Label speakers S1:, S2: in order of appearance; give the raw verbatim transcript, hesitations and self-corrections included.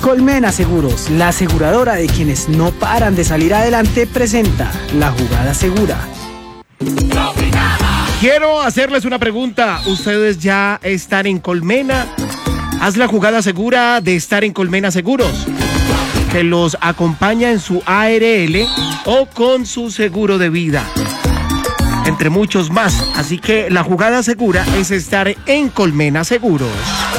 S1: Colmena Seguros, la aseguradora de quienes no paran de salir adelante, presenta La Jugada Segura.
S2: Quiero hacerles una pregunta. ¿Ustedes ya están en Colmena? Haz la jugada segura de estar en Colmena Seguros, que los acompaña en su A R L o con su seguro de vida, entre muchos más. Así que la jugada segura es estar en Colmena Seguros.